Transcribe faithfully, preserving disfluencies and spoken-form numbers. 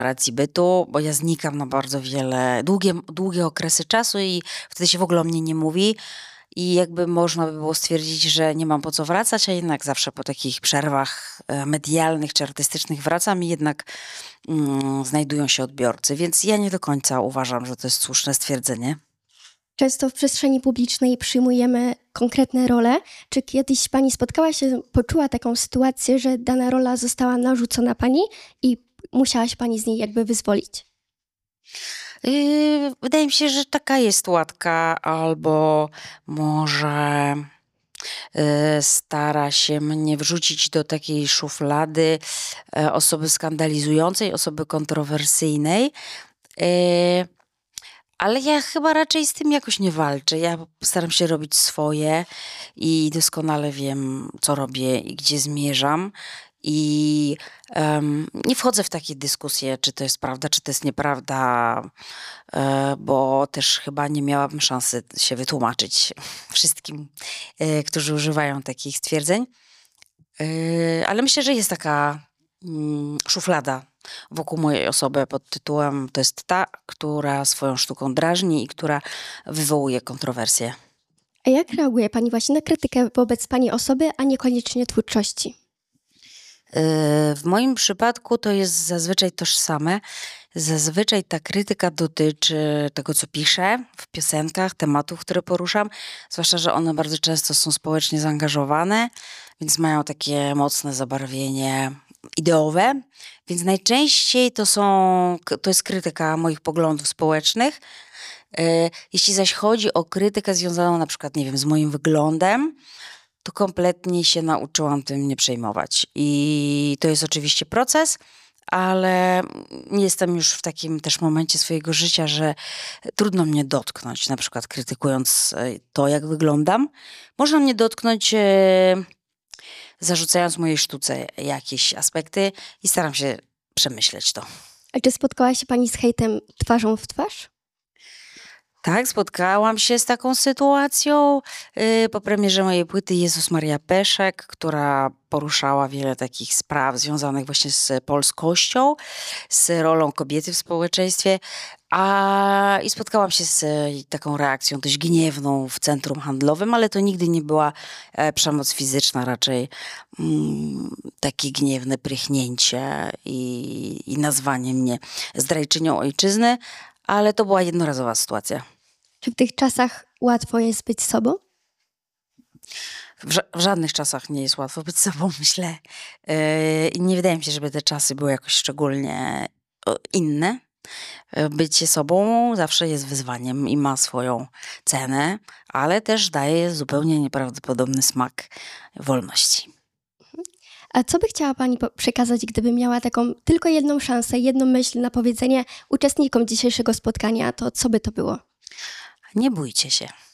racji bytu, bo ja znikam na bardzo wiele, długie, długie okresy czasu i wtedy się w ogóle o mnie nie mówi. I jakby można by było stwierdzić, że nie mam po co wracać, a jednak zawsze po takich przerwach e, medialnych czy artystycznych wracam i jednak mm, znajdują się odbiorcy. Więc ja nie do końca uważam, że to jest słuszne stwierdzenie. Często w przestrzeni publicznej przyjmujemy konkretne role. Czy kiedyś pani spotkała się, poczuła taką sytuację, że dana rola została narzucona pani i musiała się pani z niej jakby wyzwolić? Yy, wydaje mi się, że taka jest łatka, albo może yy, stara się mnie wrzucić do takiej szuflady e, osoby skandalizującej, osoby kontrowersyjnej. Yy, ale ja chyba raczej z tym jakoś nie walczę. Ja staram się robić swoje i doskonale wiem, co robię i gdzie zmierzam. I em, nie wchodzę w takie dyskusje, czy to jest prawda, czy to jest nieprawda, e, bo też chyba nie miałabym szansy się wytłumaczyć wszystkim, e, którzy używają takich stwierdzeń. E, ale myślę, że jest taka mm, szuflada wokół mojej osoby pod tytułem to jest ta, która swoją sztuką drażni i która wywołuje kontrowersje. A jak reaguje pani właśnie na krytykę wobec pani osoby, a niekoniecznie twórczości? W moim przypadku to jest zazwyczaj tożsame. Zazwyczaj ta krytyka dotyczy tego, co piszę w piosenkach, tematów, które poruszam, zwłaszcza, że one bardzo często są społecznie zaangażowane, więc mają takie mocne zabarwienie ideowe, więc najczęściej to są, to jest krytyka moich poglądów społecznych. Jeśli zaś chodzi o krytykę związaną na przykład, nie wiem, z moim wyglądem, to kompletnie się nauczyłam tym nie przejmować. I to jest oczywiście proces, ale jestem już w takim też momencie swojego życia, że trudno mnie dotknąć, na przykład krytykując to, jak wyglądam. Można mnie dotknąć, e, zarzucając mojej sztuce jakieś aspekty i staram się przemyśleć to. A czy spotkała się pani z hejtem twarzą w twarz? Tak, spotkałam się z taką sytuacją yy, po premierze mojej płyty Jezus Maria Peszek, która poruszała wiele takich spraw związanych właśnie z polskością, z rolą kobiety w społeczeństwie. A, I spotkałam się z y, taką reakcją dość gniewną w centrum handlowym, ale to nigdy nie była e, przemoc fizyczna, raczej mm, takie gniewne prychnięcie i, i nazwanie mnie zdrajczynią ojczyzny. Ale to była jednorazowa sytuacja. Czy w tych czasach łatwo jest być sobą? W, ża- w żadnych czasach nie jest łatwo być sobą, myślę. Yy, I nie wydaje mi się, żeby te czasy były jakoś szczególnie o, inne. Yy, Bycie sobą zawsze jest wyzwaniem i ma swoją cenę, ale też daje zupełnie nieprawdopodobny smak wolności. A co by chciała pani po- przekazać, gdyby miała taką tylko jedną szansę, jedną myśl na powiedzenie uczestnikom dzisiejszego spotkania, to co by to było? Nie bójcie się.